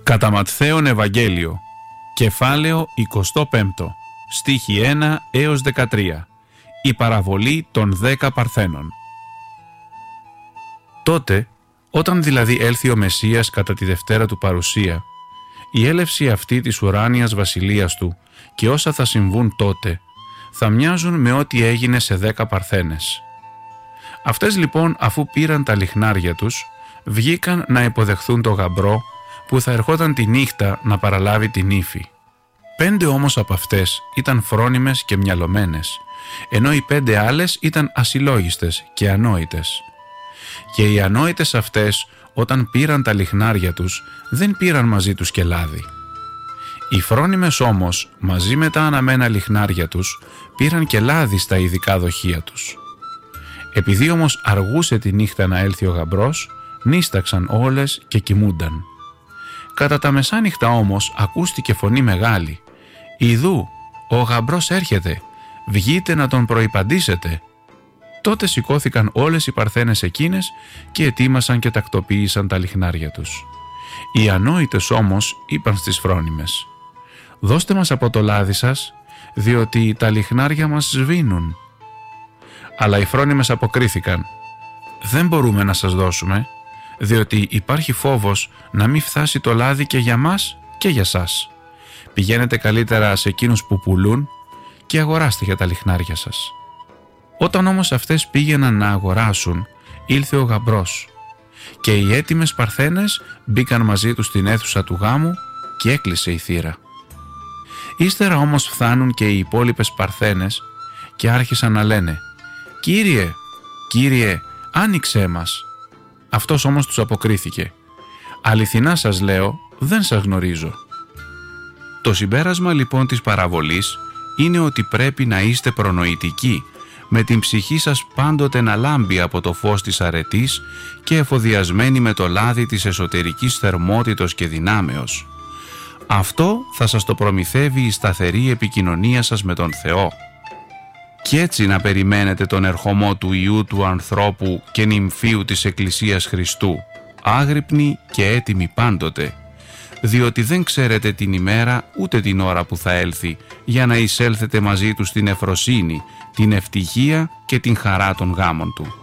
Κατά Ματθαίον Ευαγγέλιο, κεφάλαιο 25, στίχη 1 έως 13, η παραβολή των 10 παρθένων. Τότε, όταν δηλαδή έλθει ο Μεσσίας κατά τη Δευτέρα του παρουσία, η έλευση αυτή της ουράνιας βασιλείας του και όσα θα συμβούν τότε, θα μοιάζουν με ό,τι έγινε σε 10 παρθένες. Αυτές λοιπόν, αφού πήραν τα λιχνάρια τους, βγήκαν να υποδεχθούν το γαμπρό που θα ερχόταν τη νύχτα να παραλάβει την ύφη. 5 όμως από αυτές ήταν φρόνιμες και μυαλωμένες, ενώ οι 5 άλλες ήταν ασυλλόγιστες και ανόητες. Και οι ανόητες αυτές, όταν πήραν τα λιχνάρια τους, δεν πήραν μαζί τους και λάδι. Οι φρόνιμες όμως, μαζί με τα αναμένα λιχνάρια τους, πήραν και λάδι στα ειδικά δοχεία τους. Επειδή όμως αργούσε τη νύχτα να έλθει ο γαμπρός, νίσταξαν όλες και κοιμούνταν. Κατά τα μεσάνυχτα όμως ακούστηκε φωνή μεγάλη: «Ιδού, ο γαμπρός έρχεται, βγείτε να τον προϋπαντήσετε». Τότε σηκώθηκαν όλες οι παρθένες εκείνες και ετοίμασαν και τακτοποίησαν τα λιχνάρια τους. Οι ανόητες όμως είπαν στις φρόνιμες: «Δώστε μας από το λάδι σας, διότι τα λιχνάρια μας σβήνουν». Αλλά οι φρόνιμες αποκρίθηκαν: «Δεν μπορούμε να σας δώσουμε, διότι υπάρχει φόβος να μην φτάσει το λάδι και για μας και για σας. Πηγαίνετε καλύτερα σε εκείνους που πουλούν και αγοράστε για τα λιχνάρια σας». Όταν όμως αυτές πήγαιναν να αγοράσουν, ήλθε ο γαμπρός και οι έτοιμες παρθένες μπήκαν μαζί τους στην αίθουσα του γάμου και έκλεισε η θύρα. Ύστερα όμως φθάνουν και οι υπόλοιπες παρθένες και άρχισαν να λένε: «Κύριε, Κύριε, άνοιξέ μας». Αυτός όμως τους αποκρίθηκε: «Αληθινά σας λέω, δεν σας γνωρίζω». Το συμπέρασμα λοιπόν της παραβολής είναι ότι πρέπει να είστε προνοητικοί, με την ψυχή σας πάντοτε να λάμπει από το φως της αρετής και εφοδιασμένη με το λάδι της εσωτερικής θερμότητος και δυνάμεως. Αυτό θα σας το προμηθεύει η σταθερή επικοινωνία σας με τον Θεό. Κι έτσι να περιμένετε τον ερχομό του Υιού του ανθρώπου και νυμφίου της Εκκλησίας Χριστού, άγρυπνοι και έτοιμοι πάντοτε, διότι δεν ξέρετε την ημέρα ούτε την ώρα που θα έλθει, για να εισέλθετε μαζί του στην ευφροσύνη, την ευτυχία και την χαρά των γάμων του.